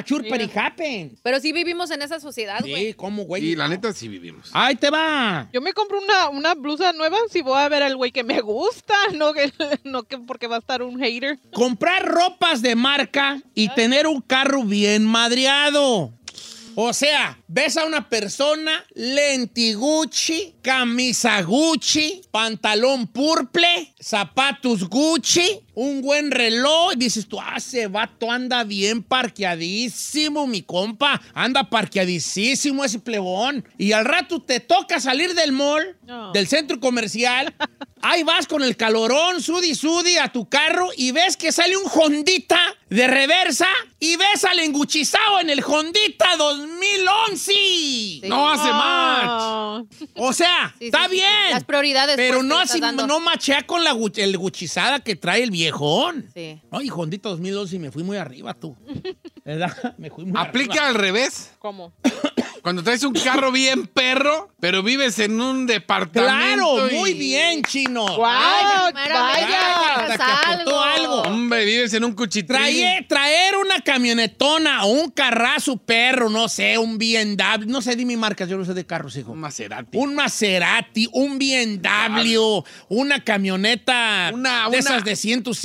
churperi happen. Pero sí vivimos en esa sociedad, güey. Sí, ¿cómo, güey? Y la neta sí vivimos. Ahí te va. Yo me compro una blusa nueva si voy a ver al güey que me gusta, no que porque va a estar un hater. Comprar ropas de marca y tener un carro bien madreado. O sea, ves a una persona, lenti Gucci, camisa Gucci, pantalón purple, zapatos Gucci, un buen reloj, y dices tú, ese vato anda bien parqueadísimo, mi compa, anda parqueadísimo ese plebón. Y al rato te toca salir del mall, del centro comercial, ahí vas con el calorón, sudi a tu carro, y ves que sale un Hondita de reversa, y ves al enguchizado en el Hondita 2011. Sí. No hace match. O sea, Sí, está sí, sí. bien. Las prioridades. Pero pues, no, que estás dando. no machea con el guchizada que trae el viejón. Sí. Ay, Hondita 2012 y me fui muy arriba, tú. ¿Verdad? Me fui muy Aplica arriba. al revés. ¿Cómo? Cuando traes un carro bien perro, pero vives en un departamento. Claro, muy y- bien, chino. ¡Guau! Vaya. Hasta que aportó algo. Hombre, vives en un cuchitrín. Traer una camionetona o un carrazo perro, no sé, un BMW, no sé, di mi marca, yo no sé de carros, hijo. Un Maserati. Un Maserati, un BMW, una camioneta de esas de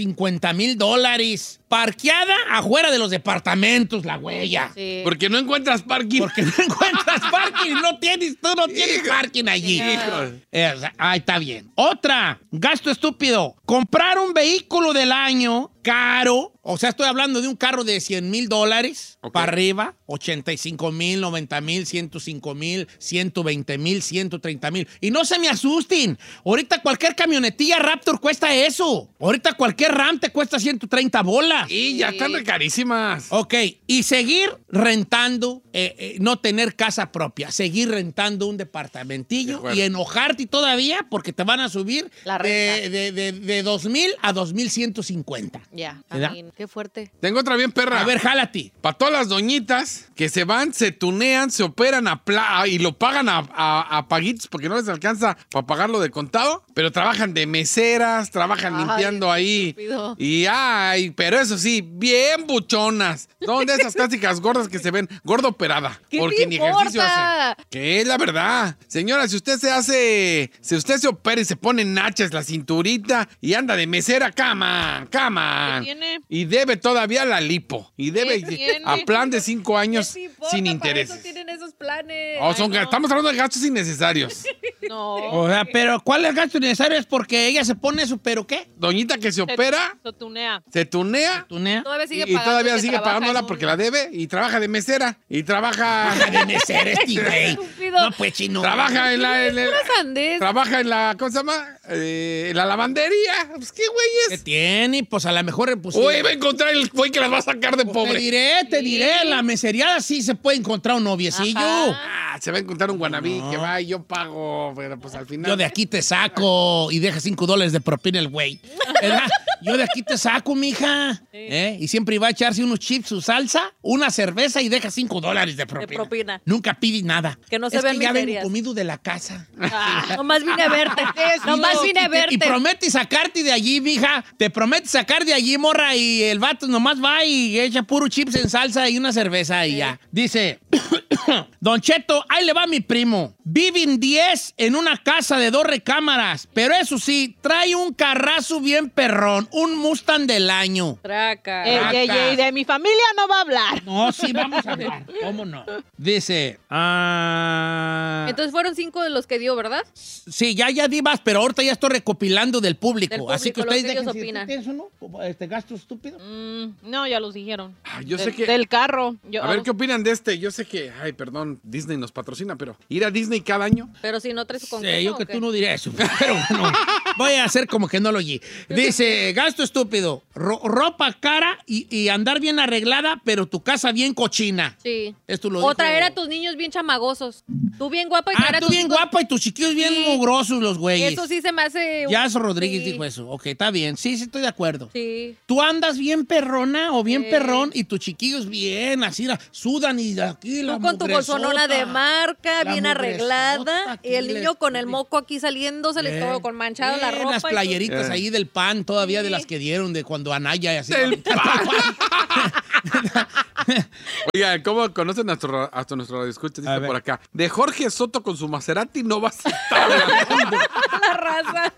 $150,000, parqueada afuera de los departamentos, la huella. Sí. Porque no encuentras parking. Porque no encuentras parking, tú no tienes parking allí. Hijo. Ahí está bien. Otra, gasto estúpido. Comprar un vehículo del año caro. O sea, estoy hablando de un carro de $100,000 Ok. para arriba. 85,000, 90,000, 105,000, 120,000, 130,000. Y no se me asusten. Ahorita cualquier camionetilla Raptor cuesta eso. Ahorita cualquier Ram te cuesta 130 bolas. Y ya están re carísimas. Ok, y seguir rentando, no tener casa propia, seguir rentando un De departamentillo acuerdo. y enojarte todavía porque te van a subir La renta. de 2,000 a 2,150. Ya, ¿Verdad? también. Qué fuerte. Tengo otra bien perra. A ver, jálate. Para todas las doñitas que se van, se tunean, se operan y lo pagan a paguitos porque no les alcanza para pagarlo de contado, pero trabajan de meseras, trabajan Ay, limpiando ahí. estúpido. Y pero eso sí, bien buchonas. Son de esas clásicas gordas que se ven gorda operada. ¿Qué porque te ni ejercicio importa? hacen. Que es la verdad. Señora, si usted se opera y se pone nachas la cinturita y anda de mesera, cama. ¿Qué tiene? Y debe todavía la lipo. Y debe ¿Qué tiene? a plan de 5 años ¿Qué te importa? sin Para intereses. eso tienen esos planes. Oh, Ay, no. Estamos hablando de gastos innecesarios. No. O sea, pero ¿cuál es el gasto necesario? Es porque ella se pone eso, ¿pero qué? Doñita que se opera, Se tunea. se tunea ¿Tunea? Todavía sigue y todavía pagando, sigue que trabaja pagándola en un- porque la debe y trabaja de mesera y trabaja De mesera este güey. Estúpido. No, pues, chino. trabaja en la Pura sandez. trabaja en la ¿cómo se llama? En la lavandería. Pues qué ¿Qué güeyes. tiene? Pues a lo mejor... Pues, Hoy va a encontrar el güey que las va a sacar de Te pobre. diré, la meseriada sí se puede encontrar un noviecillo. Ajá. Se va a encontrar un guanabí que va y yo pago, pero pues al final Yo de aquí te saco y deja $5 de propina el güey. ¿Verdad? Yo de aquí te saco, mija. Y siempre iba a echarse unos chips, su salsa, una cerveza y deja $5 de propina. propina. Nunca pide nada. Que no se es vean que ya vengo miserias. comido de la casa. Nomás vine a verte. Nomás vine a verte. Y promete sacarte de allí, mija. Te promete sacar de allí, morra. Y el vato nomás va y echa puro chips en salsa y una cerveza y ya. Dice, Don Cheto, ahí le va mi primo. Viven 10 en una casa de 2 recámaras. Pero eso sí, trae un carrazo bien perrón. Un Mustang del año. Traca. Ey, De mi familia no va a hablar. No, sí, vamos a hablar. ¿Cómo no? Dice, Entonces fueron 5 de los que dio, ¿verdad? sí, ya di más, pero ahorita ya estoy recopilando del público. Del público, Así que lo que ustedes ellos dejen si opinan. ¿tienes uno? ¿Gasto estúpido? No, ya los dijeron. yo sé que Del carro. a ver qué opinan de este. Yo sé que, ay, perdón, Disney nos patrocina, pero ir a Disney cada año. Pero si no traes su Sí, concurso. yo que tú no dirías eso, pero bueno, voy a hacer como que no lo oí. Dice, gasto estúpido, ropa cara y andar bien arreglada, pero tu casa bien cochina. Sí. Esto lo O dijo- traer a tus niños bien chamagosos. Tú bien guapa y traer a tú tus bien hijos- guapa y tus chiquillos bien Sí. mugrosos los güeyes. Eso sí se me hace... Yaso Rodríguez Sí. dijo eso. Ok, está bien. Sí, estoy de acuerdo. Sí. Tú andas bien perrona o bien Sí. perrón y tus chiquillos bien, así, sudan y de aquí la Tú con tu mugresota. bolsonona de marca, La bien mugresota arreglada. aquí Y el niño les- con el moco aquí saliéndosele todo con manchado la ropa. Las y tú- playeritas ahí del PAN, todavía Sí. de las que dieron de cuando Anaya y así. Del Oiga, ¿cómo conocen hasta nuestro radioescucha? Dice por acá. De Jorge Soto con su Maserati no vas a estar hablando. La raza.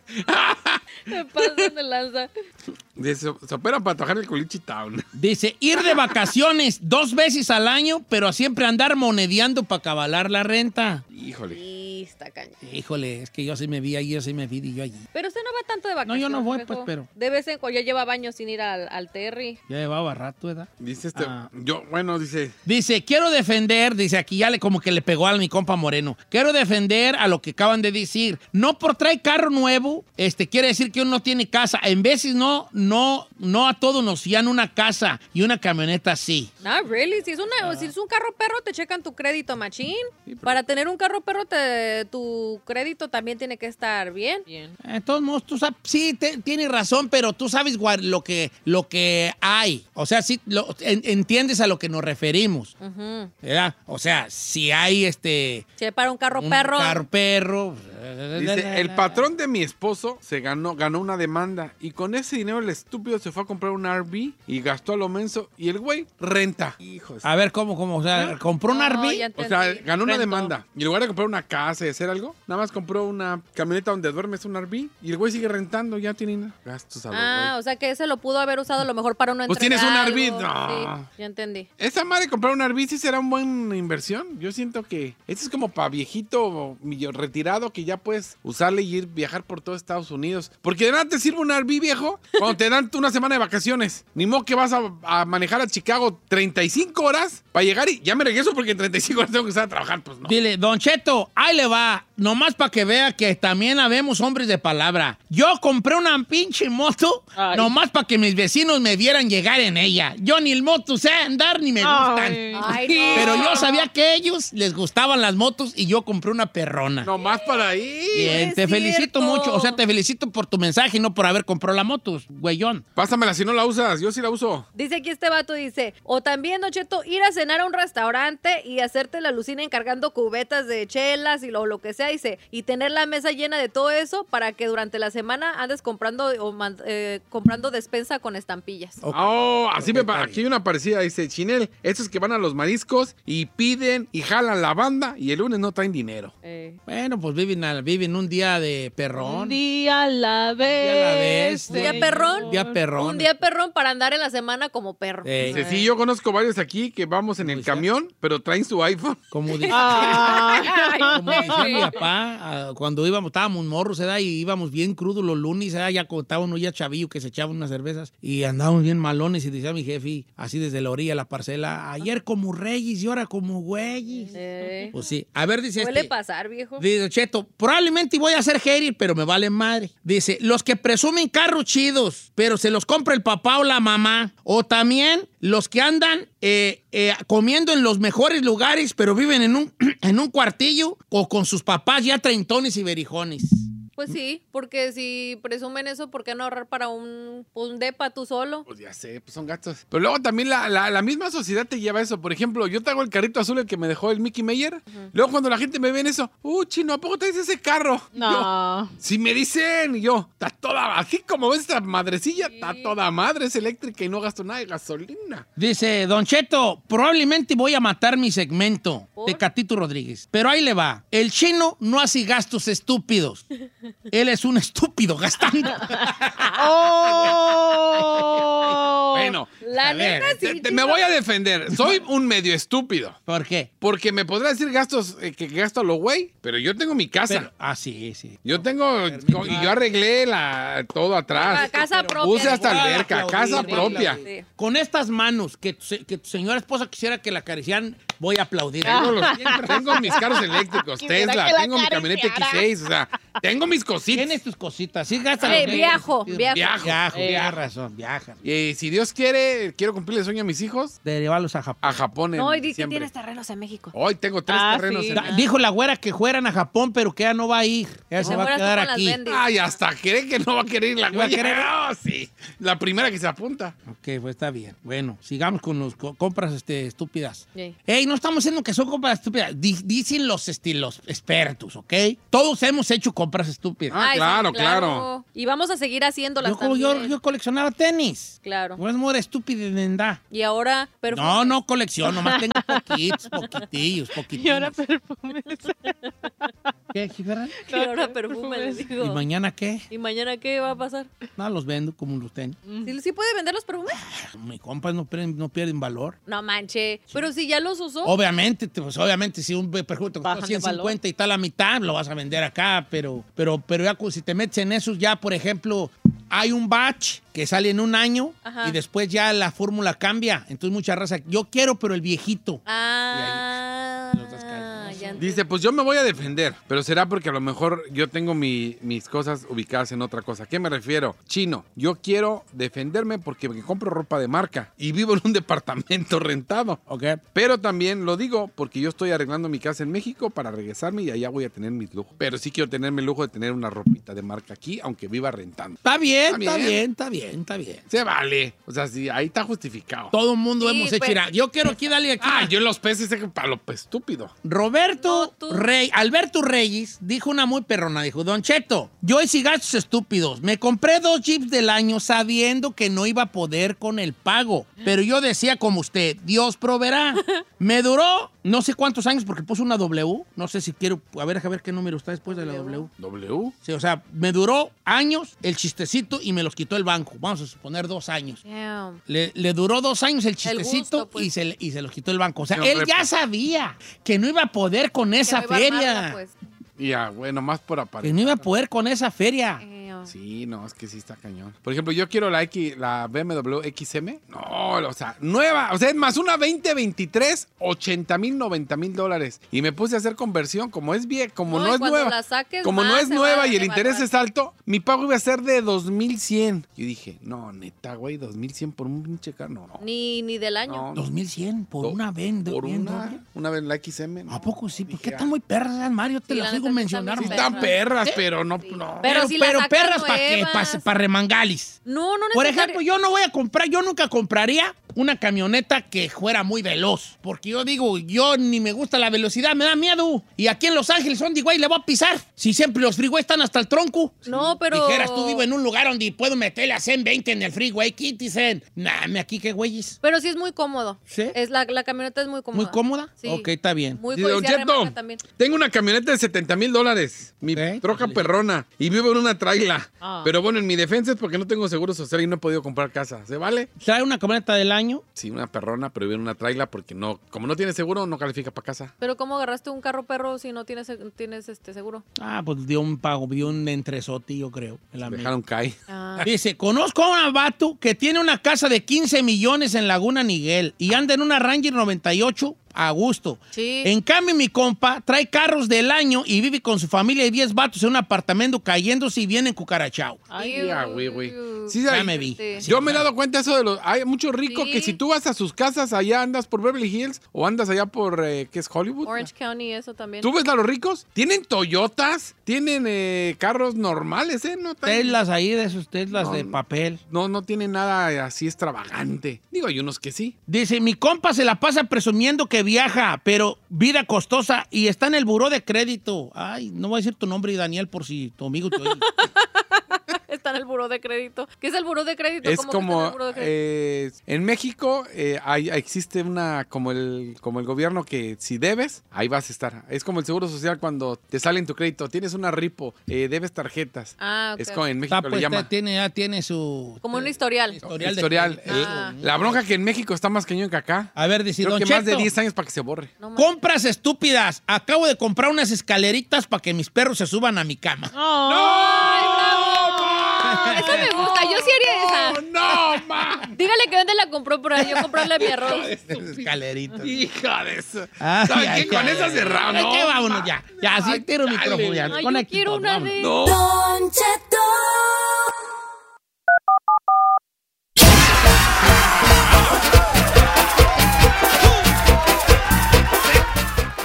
Me pasan de lanza. Dice, se operan para trabajar en el Culichi Town. Dice, ir de vacaciones 2 veces al año, pero siempre andar monedeando para cabalar la renta. Híjole. Sí, está caña. Híjole, es que yo sí me vi ahí, yo sí me vi y yo allí. Pero usted no va tanto de vacaciones. No, yo no voy, viejo. pues, pero... De vez en cuando, ya llevaba años sin ir al Terry. Ya llevaba rato, ¿verdad? Dice dice... Dice, quiero defender, dice aquí ya como que le pegó a mi compa Moreno. Quiero defender a lo que acaban de decir. No por traer carro nuevo, quiere decir que uno no tiene casa. En veces no a todos nos dan una casa y una camioneta sí. No, really. Si es un carro perro, te checan tu crédito, machín. Sí, Para tener un carro perro, tu crédito también tiene que estar bien. De todos modos, tú sabes, sí, tienes razón, pero tú sabes lo que hay. O sea, sí, entiendes a lo que nos referimos. ¿Verdad? O sea, si hay Si hay para un carro perro. Carro perro. Dice, el patrón de mi esposo ganó una demanda y con ese dinero el estúpido se fue a comprar un RV y gastó a lo menso y el güey renta. Hijos. A ver, ¿cómo? O sea, ¿compró un RV? O sea, ganó una demanda y en lugar de comprar una casa y hacer algo, nada más compró una camioneta donde duermes, un RV y el güey sigue rentando, ya tiene gastos a lo güey. O sea que ese lo pudo haber usado a lo mejor para una Pues entrega. tienes un algo. RV, no. Sí, ya entendí. Esa madre comprar un RV sí será una buena inversión. Yo siento que esto es como para viejito retirado que ya puedes usarle y viajar por todo Estados Unidos. Porque de nada te sirve un RV, viejo, cuando te dan una semana de vacaciones. Ni modo que vas a manejar a Chicago 35 horas para llegar y ya me regreso porque en 35 horas tengo que estar a trabajar, pues no. Dile, Don Cheto, ahí le va. Nomás para que vea que también habemos hombres de palabra. Yo compré una pinche moto nomás para que mis vecinos me vieran llegar en ella. Yo ni el moto sé andar ni me gustan. Ay, no. Pero yo sabía que a ellos les gustaban las motos y yo compré una perrona. Nomás para ahí. Bien, te felicito mucho. O sea, te felicito por tu mensaje y no por haber comprado la moto, güeyón. Pásamela si no la usas. Yo sí la uso. Dice aquí este vato, dice, o también, Don Cheto, ir a cenar a un restaurante y hacerte la alucina encargando cubetas de chelas y lo que sea, dice, y tener la mesa llena de todo eso para que durante la semana andes comprando despensa con estampillas. Así aquí hay una parecida, dice, Chinel, estos que van a los mariscos y piden y jalan la banda y el lunes no traen dinero. Bueno, pues viven un día de perrón. Un día a la vez. ¿Un día perrón? Día perrón. Un día perrón para andar en la semana como perro. Dice, sí, yo conozco varios aquí que vamos en el camión, pero traen su iPhone. Como dice, Como decía mi papá, cuando estábamos morros, y íbamos bien crudos los lunes, ya contábamos uno ya chavillo que se echaba unas cervezas y andábamos bien malones y decía mi jefe, así desde la orilla de la parcela, ayer como reyes y ahora como güeyes. Pues sí. A ver, dice Suele pasar, viejo. Dice, Cheto, probablemente voy a ser hater, pero me vale madre. Dice, los que presumen carros chidos, pero se los compra el papá o la mamá. O también los que andan comiendo en los mejores lugares, pero viven en un cuartillo o con sus papás ya treintones y berijones. Pues sí, porque si presumen eso, ¿por qué no ahorrar para un depa tú solo? Pues ya sé, pues son gastos. Pero luego también la misma sociedad te lleva a eso. Por ejemplo, yo traigo el carrito azul, el que me dejó el Mickey Mayer. Luego cuando la gente me ve en eso, Chino, ¿a poco traes ese carro? No. Si me dicen, está toda, así como ves esta madrecilla, está toda madre, es eléctrica y no gasto nada de gasolina. Dice, Don Cheto, probablemente voy a matar mi segmento ¿Por? de Catito Rodríguez. Pero ahí le va. El chino no hace gastos estúpidos. Él es un estúpido gastando. Bueno, La neta sí. me voy a defender. Soy un medio estúpido. ¿Por qué? Porque me podrá decir gastos que gasto a lo güey, pero yo tengo mi casa. Sí. Yo tengo, y yo arreglé todo atrás. Casa propia. Puse hasta Voy a alberca, aplaudir, casa voy a propia. aplaudir. Con estas manos que tu señora esposa quisiera que la acariciaran, voy a aplaudir. Tengo mis carros eléctricos, Quisiera Tesla, que la tengo mi camioneta acariciara. X6, o sea, tengo mis cositas. Tienes tus cositas. Sí, gasta Viajo. Tienes razón, viaja. Y si Dios quiere, quiero cumplirle el sueño a mis hijos, De llevarlos a Japón. a Japón en No, y di que diciembre. tienes terrenos en México. Hoy tengo 3 terrenos sí. en... Dijo la güera que fueran a Japón, pero que ella no va a ir. Ella se va a Fueras tú quedar con las aquí. bendis. Ay, hasta cree que no va a querer ir la ¿No va a güey. querer? Sí, la primera que se apunta. Ok, pues está bien. Bueno, sigamos con los compras estúpidas. Sí. Ey, no estamos diciendo que son compras estúpidas. Dicen los expertos, ¿ok? Todos hemos hecho compras estúpidas. Ah, Ay, claro. Y vamos a seguir haciéndolas Yo también. coleccionaba tenis. Claro. No es muy estúpido rápida. Y ahora, No, no colecciono, nomás tengo poquitillos. Y ahora perfumes. ¿Qué, Gibran? Y ahora perfume, les digo. ¿Y mañana qué? ¿Y mañana qué va a pasar? No, los vendo como los tenis. ¿Sí puede vender los perfumes? Mis compas no pierden valor. No manche. Pero si ya los usó. Obviamente, si un perfume te costó Bajan de 150 valor. y está a la mitad, lo vas a vender acá, pero ya si te metes en esos, ya, por ejemplo, hay un batch que sale en un año. Ajá. Y después ya la fórmula cambia. Entonces mucha raza, yo quiero, pero el viejito. Ah, Y ahí, los descargas. ya entendí. Dice, pues yo me voy a defender, pero será porque a lo mejor yo tengo mis cosas ubicadas en otra cosa. ¿A qué me refiero? Chino, yo quiero defenderme porque me compro ropa de marca y vivo en un departamento rentado. ¿Ok? Pero también lo digo porque yo estoy arreglando mi casa en México para regresarme y allá voy a tener mis lujos. Pero sí quiero tenerme el lujo de tener una ropita de marca aquí, aunque viva rentando. Está bien. Se vale. O sea, sí, ahí está justificado. Todo el mundo Sí, hemos hecho. pues. Mira, yo quiero aquí darle aquí. Ah, yo en los peces para lo estúpido. Roberto No, tú. Alberto Reyes dijo una muy perrona. Dijo, Don Cheto, yo hice gastos estúpidos. Me compré 2 Jeeps del año sabiendo que no iba a poder con el pago. Pero yo decía como usted, Dios proveerá. Me duró no sé cuántos años porque puso una W. No sé si quiero, a ver qué número está después de la W. ¿W? Sí, o sea, me duró años el chistecito y me los quitó el banco. Vamos a suponer 2 años. Damn. Le duró 2 años el chistecito gusto, pues. y se los quitó el banco. O sea, No, él ya sabía que no iba a poder con esa Que me iba a feria. armarla, pues. Ya, bueno, más por Que aparecer. no iba a poder con esa feria. Damn. Sí, no, es que sí está cañón. Por ejemplo, yo quiero la BMW XM. No, o sea, nueva. O sea, es más, una 2023, $80,000, $90,000. Y me puse a hacer conversión. Como es bien, como No, no y es cuando nueva. la saques Como no más, es se va nueva a y el interés devaluar. es alto, mi pago iba a ser de 2,100. Y dije, no, neta, güey, 2,100 por un pinche carro. No, no. Ni del año. No. 2100 por una vez. Por bien una doble. vez la XM. ¿A poco sí? ¿Por qué Dije, están muy perras, Mario? Te Sí, las la digo neta, mencionar. sí Sí están más. están perras, ¿Eh? pero no, Sí. no. Pero si las sacas perras para qué, nuevas. para remangalis. No Por necesariamente. ejemplo, yo no voy a comprar, yo nunca compraría una camioneta que fuera muy veloz. Porque yo digo, yo ni me gusta la velocidad, me da miedo. Y aquí en Los Ángeles, ¿dónde, güey, le voy a pisar? Si siempre los freeways están hasta el tronco. No, pero. Dijeras, tú vivo en un lugar donde puedo meterle a 120 en el freeway, ¿qué dicen? Nah, aquí qué güeyes. Pero sí es muy cómodo. ¿Sí? La camioneta es muy cómoda. ¿Muy cómoda? Sí. Ok, está bien. Muy Dice, Don codiciada, Cheto, remarca también. tengo una camioneta de $70,000. Mi troca perrona. Y vivo en una traila. Ah. Pero bueno, en mi defensa es porque no tengo seguro social y no he podido comprar casa. ¿Se vale? ¿Trae una camioneta del año? Sí, una perrona, pero vive en una traila porque no, como no tiene seguro, no califica para casa. Pero ¿cómo agarraste un carro perro si no tienes seguro? Ah, pues dio un pago, dio un entresote, yo creo. El amigo. Dejaron caer. Ah. Dice, conozco a un vato que tiene una casa de 15 millones en Laguna Niguel y anda en una Ranger 98 a gusto. Sí. En cambio, mi compa trae carros del año y vive con su familia y 10 vatos en un apartamento cayéndose y viene cucarachao. Ay, ya, güey. Sí, Ya hay- me vi. Sí. Yo me he dado cuenta de eso de los... Hay muchos ricos Sí. que si tú vas a sus casas, allá andas por Beverly Hills o andas allá por, ¿qué es Hollywood? Orange County, eso también. ¿Tú ves a los ricos? Tienen Toyotas, tienen carros normales, ¿eh? No, tan- Teslas ahí, de esos Teslas No, de papel. no tienen nada así extravagante. Digo, hay unos que sí. Dice, mi compa se la pasa presumiendo que viaja, pero vida costosa y está en el buró de crédito. Ay, no voy a decir tu nombre, Daniel, por si tu amigo te oye. Está en el buró de crédito. ¿Qué es el buró de crédito? Es ¿Cómo que está en como el buró de crédito? en México existe una como el gobierno que si debes ahí vas a estar. Es como el seguro social cuando te sale en tu crédito tienes una ripo, debes tarjetas. Ah, ok. Es como en México Está, le pues, llama ya tiene su... Como un historial. Historial. historial. Ah. La bronca que en México está más cañón que acá. A ver, dice, Creo Don que más de Cheto, 10 años para que se borre. No mames. compras estúpidas. Acabo de comprar unas escaleritas para que mis perros se suban a mi cama. ¡Ay, bravo! Esa me gusta. Yo sí haría esa. ¡No, man! Dígale que dónde la compró para yo comprarle a mi arroz. Escaleritas. Hija de eso. Ay, ¿Sabes ay, qué? Con ay, esa ay, cerrado, ay, ¿no? ¿qué? Vámonos ya. Ya, así Ay, tiro el dale. micrófono ya. Ay, yo Conecta quiero todo, una vámonos. de... No. Don Cheto.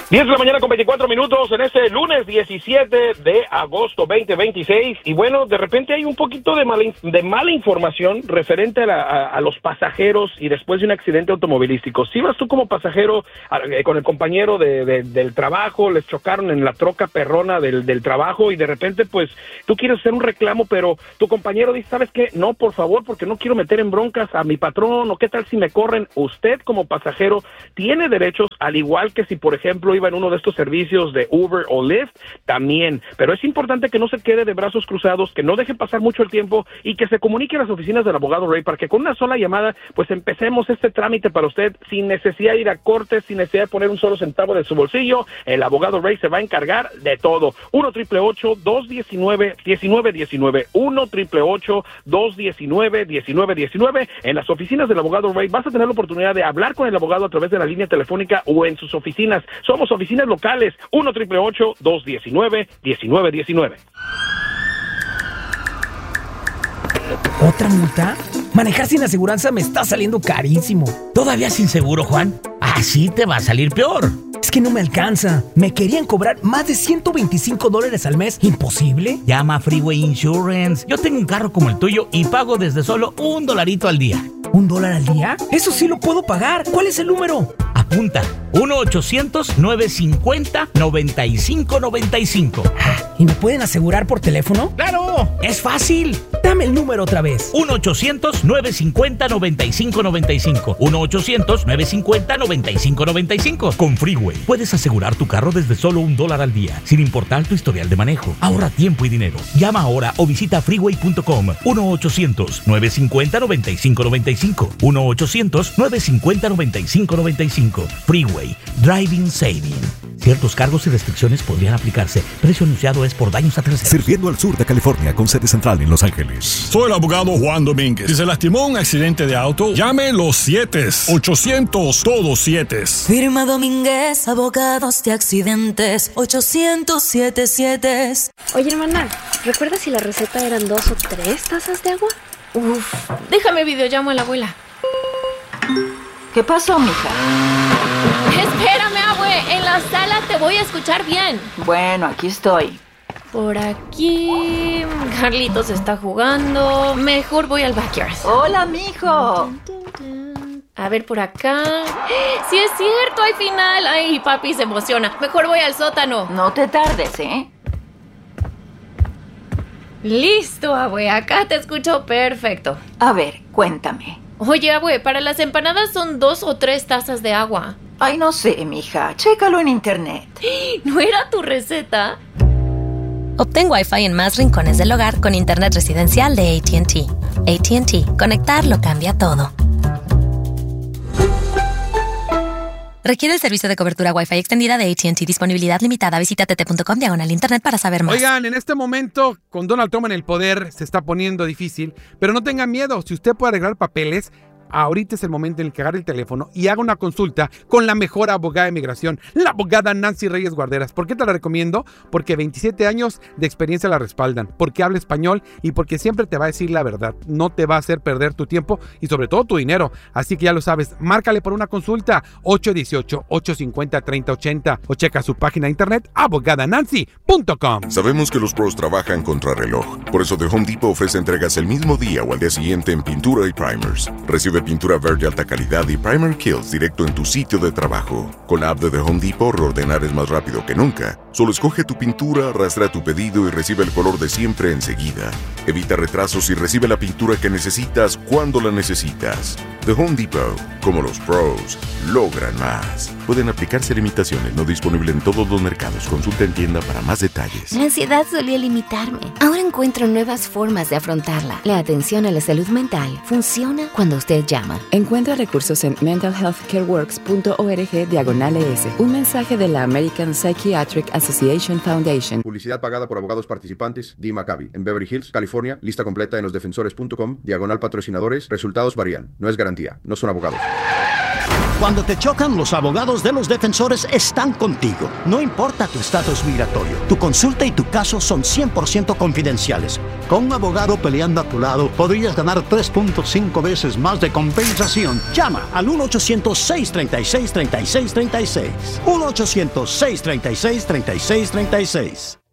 10 de la mañana con 24 minutos en este lunes 17 de agosto 2026. Y bueno, de repente hay un poquito de mala información referente a los pasajeros y después de un accidente automovilístico. Si vas tú como pasajero con el compañero del trabajo, les chocaron en la troca perrona del trabajo y de repente pues tú quieres hacer un reclamo, pero tu compañero dice, ¿sabes qué? No, por favor, porque no quiero meter en broncas a mi patrón o qué tal si me corren. Usted como pasajero tiene derechos, al igual que si por ejemplo iba en uno de estos servicios de Uber o Lyft, también, pero es importante que no se quede de brazos cruzados, que no deje pasar mucho el tiempo y que se comunique a las oficinas del abogado Ray para que con una sola llamada pues empecemos este trámite para usted sin necesidad de ir a corte, sin necesidad de poner un solo centavo de su bolsillo. El abogado Ray se va a encargar de todo. 1-888-219-1919 1-888-219-1919. En las oficinas del abogado Ray vas a tener la oportunidad de hablar con el abogado a través de la línea telefónica o en sus oficinas. Somos oficinas locales. 1-888-219-1919. ¿Otra multa? Manejar sin aseguranza me está saliendo carísimo. ¿Todavía sin seguro, Juan? Así te va a salir peor. Es que no me alcanza. Me querían cobrar más de $125 al mes. ¿Imposible? Llama a Freeway Insurance. Yo tengo un carro como el tuyo y pago desde solo $1 al día. ¿$1 al día? Eso sí lo puedo pagar. ¿Cuál es el número? Apunta. 1-800-950-9595. ¿Y me pueden asegurar por teléfono? ¡Claro! ¡Es fácil! Dame el número otra vez. 1-800-950-9595. 1-800-950-9595. Con Freeway puedes asegurar tu carro desde solo $1 al día, sin importar tu historial de manejo. Ahorra tiempo y dinero. Llama ahora o visita freeway.com. 1-800-950-9595. 1-800-950-9595. Freeway. Driving Saving. Ciertos cargos y restricciones podrían aplicarse. Precio anunciado es por daños a terceros. Sirviendo al sur de California con sede central en Los Ángeles. Soy el abogado Juan Domínguez. Si se lastimó un accidente de auto, llame los 7-800, todos 7. Firma Domínguez, abogados de accidentes, 800-7-7. Oye, hermana, ¿recuerdas si la receta eran 2 o 3 tazas de agua? Uf, déjame videollamo a la abuela. ¿Qué pasó, mija? Espérame, abue, en la sala te voy a escuchar bien. Bueno, aquí estoy. Por aquí... Carlitos está jugando. Mejor voy al backyard. Hola, mijo. A ver, por acá... ¡Sí es cierto! ¡Hay final! ¡Ay, papi se emociona! Mejor voy al sótano. No te tardes, ¿eh? Listo, abue. Acá te escucho perfecto. A ver, cuéntame. Oye, abue, para las empanadas son 2 o 3 tazas de agua. Ay, no sé, mija. Chécalo en internet. ¿No era tu receta? Obtén Wi-Fi en más rincones del hogar con internet residencial de AT&T. AT&T. Conectar lo cambia todo. Requiere el servicio de cobertura Wi-Fi extendida de AT&T. Disponibilidad limitada. Visita tt.com/internet para saber más. Oigan, en este momento, con Donald Trump en el poder, se está poniendo difícil, pero no tengan miedo. Si usted puede arreglar papeles, ahorita es el momento en el que agarre el teléfono y haga una consulta con la mejor abogada de migración, la abogada Nancy Reyes Guarderas. ¿Por qué te la recomiendo? Porque 27 años de experiencia la respaldan, porque habla español y porque siempre te va a decir la verdad. No te va a hacer perder tu tiempo y sobre todo tu dinero. Así que ya lo sabes, márcale por una consulta 818-850-3080 o checa su página de internet abogadanancy.com. Sabemos que los pros trabajan contra reloj. Por eso The Home Depot ofrece entregas el mismo día o al día siguiente en pintura y primers. Recibe pintura verde alta calidad y primer kills directo en tu sitio de trabajo. Con la app de The Home Depot, reordenar es más rápido que nunca. Solo escoge tu pintura, arrastra tu pedido y recibe el color de siempre enseguida. Evita retrasos y recibe la pintura que necesitas cuando la necesitas. The Home Depot, como los pros, logran más. Pueden aplicarse limitaciones, no disponible en todos los mercados. Consulta en tienda para más detalles. La ansiedad solía limitarme. Ahora encuentro nuevas formas de afrontarla. La atención a la salud mental funciona cuando usted llama. Encuentra recursos en mentalhealthcareworks.org/ES. Un mensaje de la American Psychiatric Association Foundation. Publicidad pagada por abogados participantes. Dee Maccabi, en Beverly Hills, California. Lista completa en losdefensores.com. /patrocinadores. Resultados varían. No es garantía. No son abogados. Cuando te chocan, los abogados de los defensores están contigo. No importa tu estatus migratorio, tu consulta y tu caso son 100% confidenciales. Con un abogado peleando a tu lado, podrías ganar 3.5 veces más de compensación. Llama al 1-800-636-3636. 1-800-636-3636.